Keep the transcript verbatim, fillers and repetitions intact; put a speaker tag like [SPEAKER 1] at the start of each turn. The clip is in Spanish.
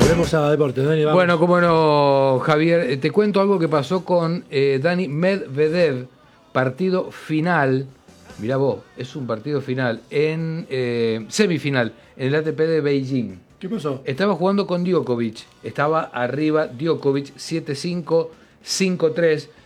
[SPEAKER 1] Volvemos a deportes, Dani, vamos.
[SPEAKER 2] Bueno, como no, Javier, te cuento algo que pasó con eh, Dani Medvedev, partido final, mirá vos, es un partido final, en eh, semifinal, en el A T P de Beijing.
[SPEAKER 1] ¿Qué pasó?
[SPEAKER 2] Estaba jugando con Djokovic, estaba arriba Djokovic siete cinco, cinco tres,